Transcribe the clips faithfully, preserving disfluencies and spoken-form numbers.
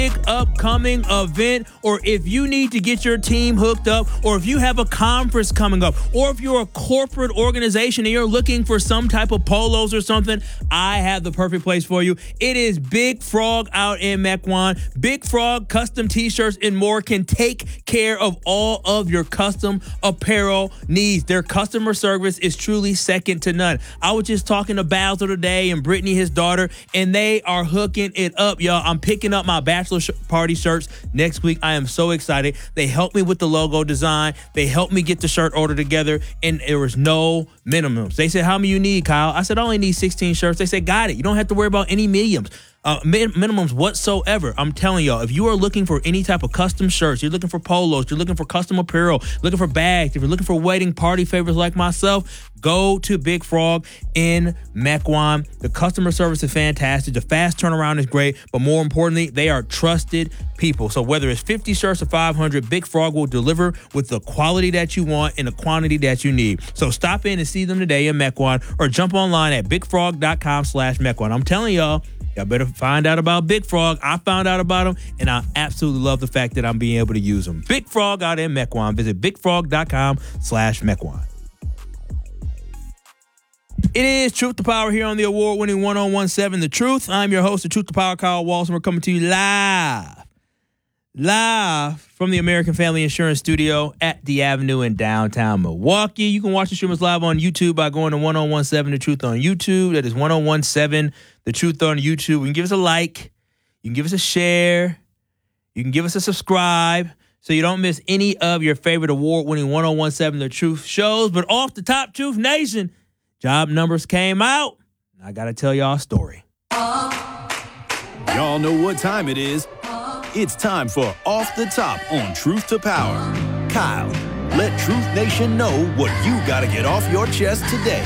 big upcoming event, or if you need to get your team hooked up, or if you have a conference coming up, or if you're a corporate organization and you're looking for some type of polos or something, I have the perfect place for you. It is Big Frog out in Mequon. Big Frog custom t-shirts and more can take care of all of your custom apparel needs. Their customer service is truly second to none. I was just talking to Basil today and Brittany, his daughter, and they are hooking it up, y'all. I'm picking up my bachelor sh- party shirts next week. I am so excited. They helped me with the logo design. They helped me get the shirt order together, and there was no minimums. They said, how many you need, Kyle? I said, I only need sixteen shirts. They said, got it. You don't have to worry about any mediums. Uh, min- minimums whatsoever. I'm telling y'all, if you are looking for any type of custom shirts, you're looking for polos, you're looking for custom apparel, looking for bags, if you're looking for wedding party favors like myself, go to Big Frog in Mequon. The customer service is fantastic. The fast turnaround is great, but more importantly, they are trusted people. So whether it's fifty shirts or five hundred, Big Frog will deliver with the quality that you want and the quantity that you need. So stop in and see them today in Mequon, or jump online at bigfrog.com slash Mequon. I'm telling y'all, y'all better find out about Big Frog. I found out about them, and I absolutely love the fact that I'm being able to use them. Big Frog out in Mequon. Visit bigfrog.com slash Mequon. It is Truth to Power here on the award-winning one oh one point seven The Truth. I'm your host of Truth to Power, Kyle Walsh, and we're coming to you live, live from the American Family Insurance Studio at The Avenue in downtown Milwaukee. You can watch the streamers live on YouTube by going to one oh one seven The Truth on YouTube. That is one oh one seven The Truth on YouTube. You can give us a like. You can give us a share. You can give us a subscribe so you don't miss any of your favorite award-winning one oh one seven The Truth shows. But off the top, Truth Nation, job numbers came out. I got to tell y'all a story. Y'all know what time it is. It's time for Off the Top on Truth to Power. Kyle, let Truth Nation know what you got to get off your chest today.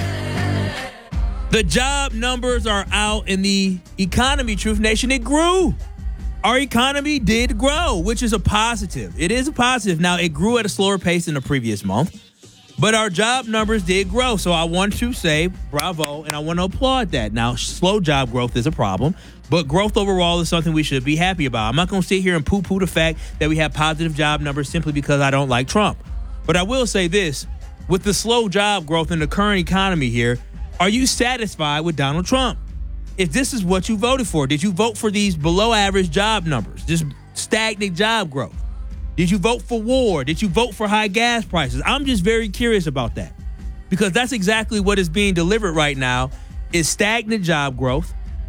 The job numbers are out in the economy, Truth Nation. It grew. Our economy did grow, which is a positive. It is a positive. Now, it grew at a slower pace than the previous month, but our job numbers did grow. So I want to say bravo, and I want to applaud that. Now, slow job growth is a problem, but growth overall is something we should be happy about. I'm not going to sit here and poo-poo the fact that we have positive job numbers simply because I don't like Trump. But I will say this, with the slow job growth in the current economy here, are you satisfied with Donald Trump? If this is what you voted for, did you vote for these below average job numbers, just stagnant job growth? Did you vote for war? Did you vote for high gas prices? I'm just very curious about that, because that's exactly what is being delivered right now is stagnant job growth,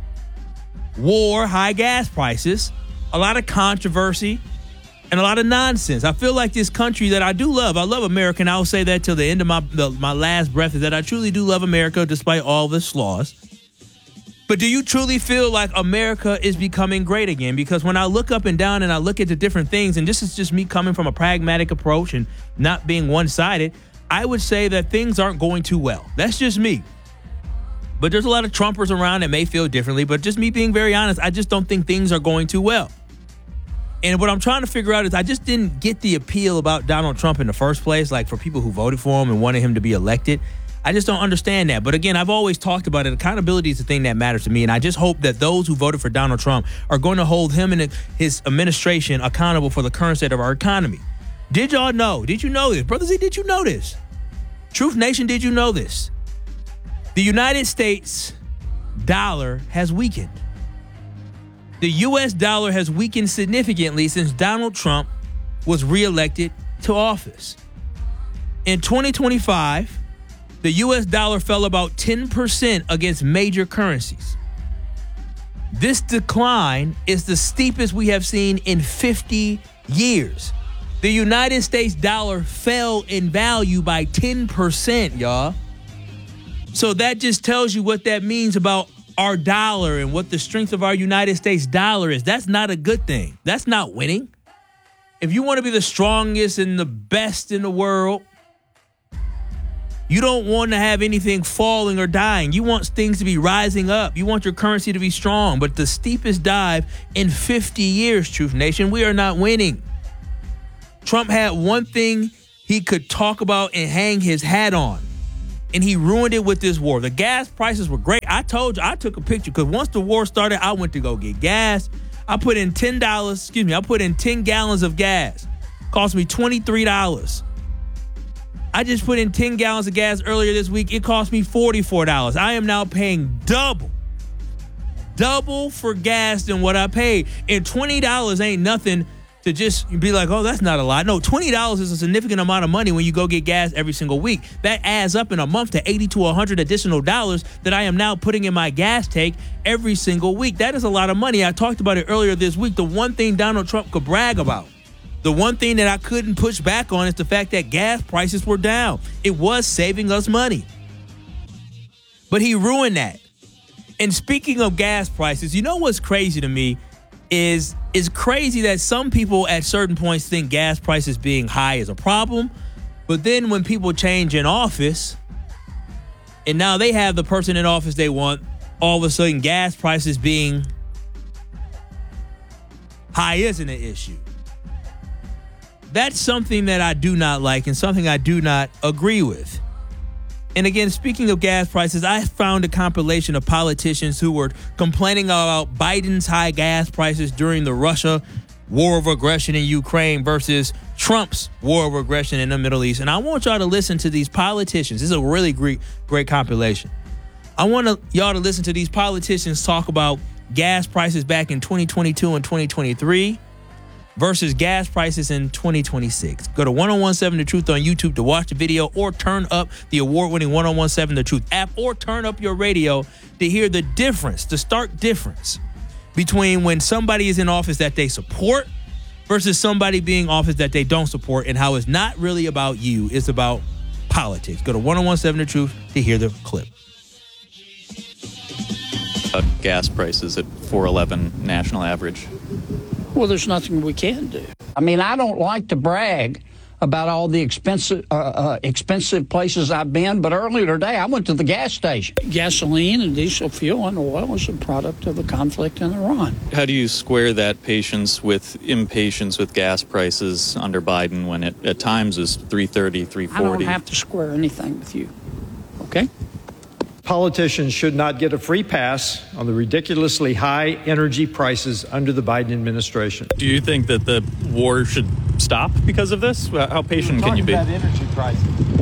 war, high gas prices, a lot of controversy, and a lot of nonsense. I feel like this country that I do love, I love America, and I'll say that till the end of my the, my last breath, is that I truly do love America despite all the flaws. But do you truly feel like America is becoming great again? Because when I look up and down and I look at the different things, and this is just me coming from a pragmatic approach and not being one-sided, I would say that things aren't going too well. That's just me. But there's a lot of Trumpers around that may feel differently, but just me being very honest, I just don't think things are going too well. And what I'm trying to figure out is I just didn't get the appeal about Donald Trump in the first place, like for people who voted for him and wanted him to be elected. I just don't understand that. But again, I've always talked about it. Accountability is the thing that matters to me. And I just hope that those who voted for Donald Trump are going to hold him and his administration accountable for the current state of our economy. Did y'all know? Did you know this? Brother Z, did you know this? Truth Nation, did you know this? The United States dollar has weakened. The U S dollar has weakened significantly since Donald Trump was reelected to office. In twenty twenty-five, the U S dollar fell about ten percent against major currencies. This decline is the steepest we have seen in fifty years. The United States dollar fell in value by ten percent, y'all. So that just tells you what that means about our dollar and what the strength of our United States dollar is. That's not a good thing. That's not winning. If you want to be the strongest and the best in the world, you don't want to have anything falling or dying. You want things to be rising up. You want your currency to be strong. But the steepest dive in fifty years, Truth Nation, we are not winning. Trump had one thing he could talk about and hang his hat on, and he ruined it with this war. The gas prices were great. I told you, I took a picture because once the war started, I went to go get gas. I put in ten dollars, excuse me, I put in ten gallons of gas. Cost me twenty-three dollars. I just put in ten gallons of gas earlier this week. It cost me forty-four dollars. I am now paying double. Double for gas than what I paid. And twenty dollars ain't nothing to just be like, oh, that's not a lot. No, twenty dollars is a significant amount of money when you go get gas every single week. That adds up in a month to eighty to one hundred additional dollars that I am now putting in my gas tank every single week. That is a lot of money. I talked about it earlier this week. The one thing Donald Trump could brag about, the one thing that I couldn't push back on is the fact that gas prices were down. It was saving us money. But he ruined that. And speaking of gas prices, you know what's crazy to me is it's crazy that some people at certain points think gas prices being high is a problem. But then when people change in office and now they have the person in office they want, all of a sudden gas prices being high isn't an issue. That's something that I do not like and something I do not agree with. And again, speaking of gas prices, I found a compilation of politicians who were complaining about Biden's high gas prices during the Russia war of aggression in Ukraine versus Trump's war of aggression in the Middle East. And I want y'all to listen to these politicians. This is a really great, great compilation. I want to, y'all to listen to these politicians talk about gas prices back in twenty twenty-two and twenty twenty-three versus gas prices in twenty twenty-six. Go to ten seventeen The Truth on YouTube to watch the video or turn up the award-winning ten seventeen The Truth app or turn up your radio to hear the difference, the stark difference between when somebody is in office that they support versus somebody being in office that they don't support and how it's not really about you, it's about politics. Go to ten seventeen The Truth to hear the clip. Uh, gas prices at four eleven national average. Well, there's nothing we can do. I mean, I don't like to brag about all the expensive uh, uh, expensive places I've been, but earlier today I went to the gas station. Gasoline and diesel fuel and oil is a product of the conflict in Iran. How do you square that patience with impatience with gas prices under Biden when it at times is three thirty, three forty? I don't have to square anything with you, okay? Politicians should not get a free pass on the ridiculously high energy prices under the Biden administration. Do you think that the war should stop because of this? How patient can you be? About energy prices.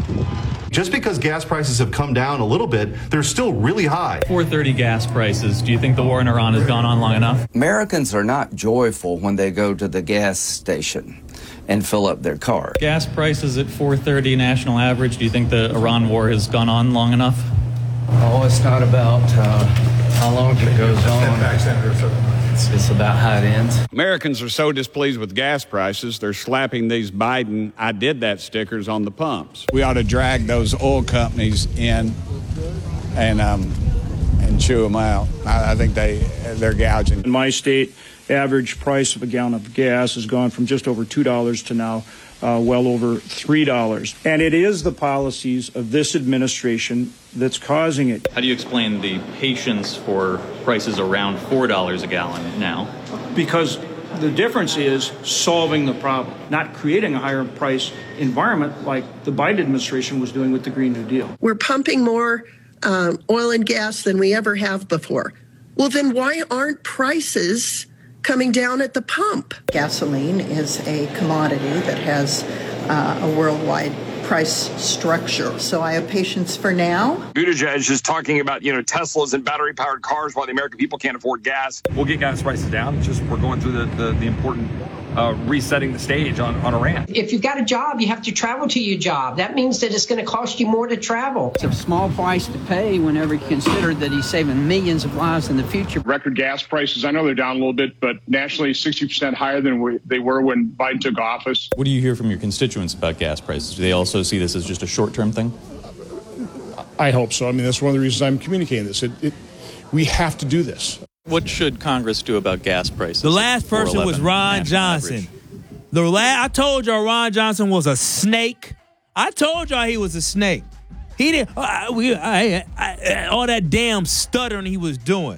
Just because gas prices have come down a little bit, they're still really high. four thirty gas prices. Do you think the war in Iran has gone on long enough? Americans are not joyful when they go to the gas station and fill up their car. Gas prices at four thirty national average. Do you think the Iran war has gone on long enough? Oh, it's not about uh, how long it goes on. It's, it's about how it ends. Americans are so displeased with gas prices, they're slapping these Biden I did that stickers on the pumps. We ought to drag those oil companies in and um, and chew them out. I, I think they, they're gouging. In my state, average price of a gallon of gas has gone from just over two dollars to now Uh, well over three dollars. And it is the policies of this administration that's causing it. How do you explain the patience for prices around four dollars a gallon now? Because the difference is solving the problem, not creating a higher price environment like the Biden administration was doing with the Green New Deal. We're pumping more um, oil and gas than we ever have before. Well, then why aren't prices coming down at the pump? Gasoline is a commodity that has uh, a worldwide price structure. So I have patience for now. Buttigieg is talking about, you know, Teslas and battery-powered cars while the American people can't afford gas. We'll get gas prices down. It's just we're going through the, the, the important uh, resetting the stage on, on Iran. If you've got a job, you have to travel to your job. That means that it's going to cost you more to travel. It's a small price to pay whenever you consider that he's saving millions of lives in the future. Record gas prices, I know they're down a little bit, but nationally sixty percent higher than we, they were when Biden took office. What do you hear from your constituents about gas prices? Do they also see this as just a short-term thing? I hope so. I mean, that's one of the reasons I'm communicating this. It, it, we have to do this. What should Congress do about gas prices? The last person was Ron Johnson. Average? The la- I told y'all Ron Johnson was a snake. I told y'all he was a snake. He didn't. Uh, we, I, I, all that damn stuttering he was doing.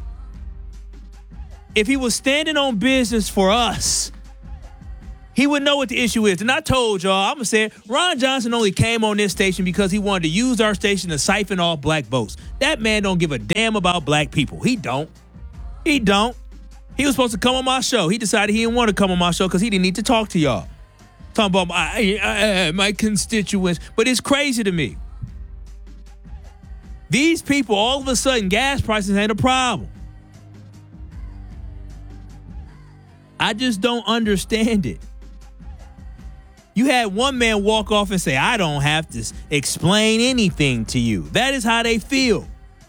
If he was standing on business for us, he would know what the issue is. And I told y'all, I'm going to say it, Ron Johnson only came on this station because he wanted to use our station to siphon off black votes. That man don't give a damn about black people. He don't. He don't. He was supposed to come on my show. He decided he didn't want to come on my show because he didn't need to talk to y'all. Talking about my, I, my constituents. But it's crazy to me. These people, all of a sudden, gas prices ain't a problem. I just don't understand it. You had one man walk off and say, I don't have to explain anything to you. That is how they feel.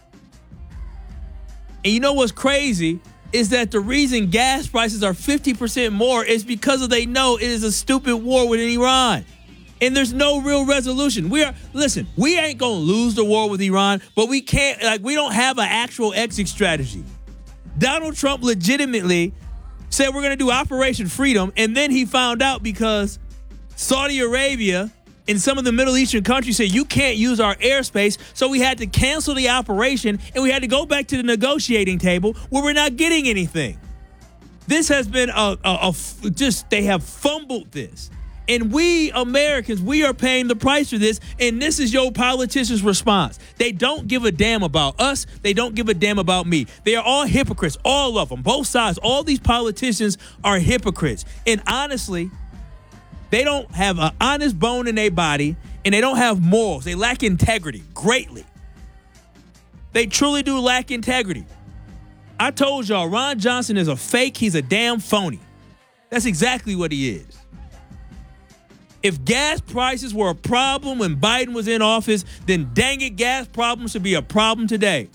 And you know what's crazy is that the reason gas prices are fifty percent more is because of they know it is a stupid war with Iran. And there's no real resolution. We are, listen, we ain't going to lose the war with Iran, but we can't, like, we don't have an actual exit strategy. Donald Trump legitimately said we're going to do Operation Freedom, and then he found out because Saudi Arabia and some of the Middle Eastern countries said you can't use our airspace, so we had to cancel the operation, and we had to go back to the negotiating table where we're not getting anything. This has been a, a, a just, they have fumbled this. And we Americans, we are paying the price for this, and this is your politicians' response. They don't give a damn about us. They don't give a damn about me. They are all hypocrites, all of them, both sides. All these politicians are hypocrites. And honestly, they don't have an honest bone in their body, and they don't have morals. They lack integrity greatly. They truly do lack integrity. I told y'all, Ron Johnson is a fake. He's a damn phony. That's exactly what he is. If gas prices were a problem when Biden was in office, then dang it, gas problems should be a problem today.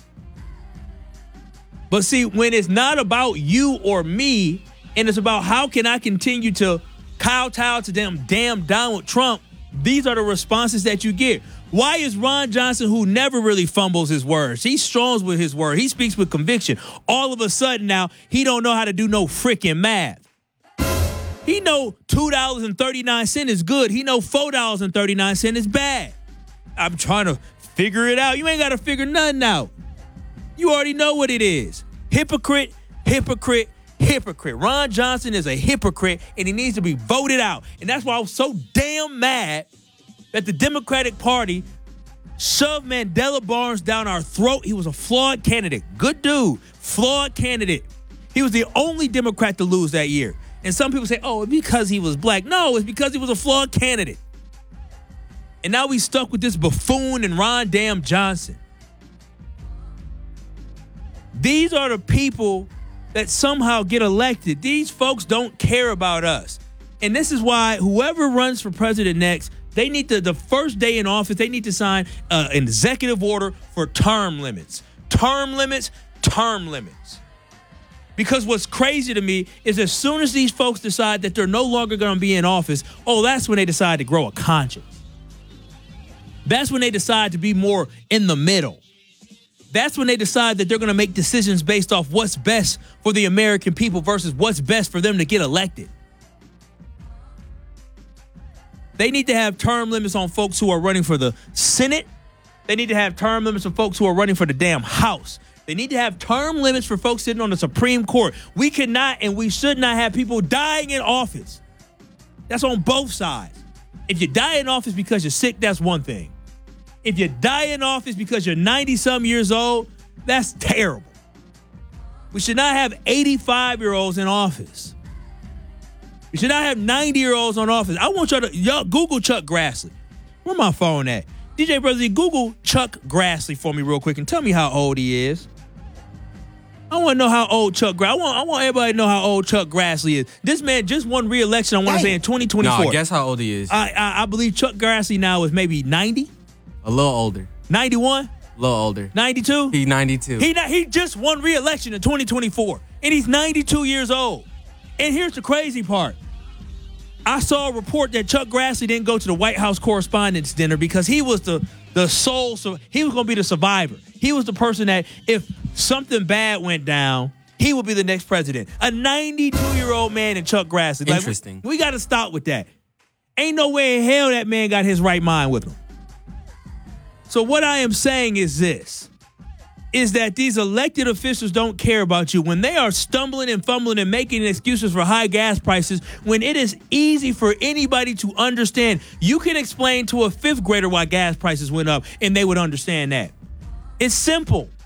But see, when it's not about you or me, and it's about how can I continue to kowtow to them damn Donald Trump, these are the responses that you get. Why is Ron Johnson, who never really fumbles his words, he strong with his word, he speaks with conviction, all of a sudden now he don't know how to do no freaking math? He know two dollars and thirty-nine cents is good. He know four dollars and thirty-nine cents is bad. I'm trying to figure it out. You ain't got to figure nothing out. You already know what it is. Hypocrite, hypocrite, hypocrite. Ron Johnson is a hypocrite, and he needs to be voted out. And that's why I was so damn mad that the Democratic Party shoved Mandela Barnes down our throat. He was a flawed candidate. Good dude. Flawed candidate. He was the only Democrat to lose that year. And some people say, oh, it's because he was black. No, it's because he was a flawed candidate. And now we stuck with this buffoon and Ron damn Johnson. These are the people that somehow get elected. These folks don't care about us. And this is why whoever runs for president next, they need to, the first day in office, they need to sign uh, an executive order for term limits. Term limits, term limits. Because what's crazy to me is as soon as these folks decide that they're no longer going to be in office, oh, that's when they decide to grow a conscience. That's when they decide to be more in the middle. That's when they decide that they're going to make decisions based off what's best for the American people versus what's best for them to get elected. They need to have term limits on folks who are running for the Senate. They need to have term limits on folks who are running for the damn House. They need to have term limits for folks sitting on the Supreme Court. We cannot and we should not have people dying in office. That's on both sides. If you die in office because you're sick, that's one thing. If you die in office because you're ninety-some years old, that's terrible. We should not have eighty-five-year-olds in office. We should not have ninety-year-olds on office. I want y'all to y'all Google Chuck Grassley. Where my phone at? D J Brother, Google Chuck Grassley for me real quick and tell me how old he is. I want to know how old Chuck Grassley. I want I want everybody to know how old Chuck Grassley is. This man just won re-election, I want to say, in twenty twenty-four. No, guess how old he is. I, I I believe Chuck Grassley now is maybe ninety. A little older. ninety-one? A little older. ninety-two? He ninety-two. He not, he just won re-election in twenty twenty-four, and he's ninety-two years old. And here's the crazy part. I saw a report that Chuck Grassley didn't go to the White House Correspondents' Dinner because he was the, the sole, so he was going to be the survivor. He was the person that if something bad went down, he would be the next president. A ninety-two-year-old man in Chuck Grassley. Like, Interesting. We, we got to stop with that. Ain't no way in hell that man got his right mind with him. So what I am saying is this, is that these elected officials don't care about you. When they are stumbling and fumbling and making excuses for high gas prices, when it is easy for anybody to understand, you can explain to a fifth grader why gas prices went up and they would understand that. It's simple.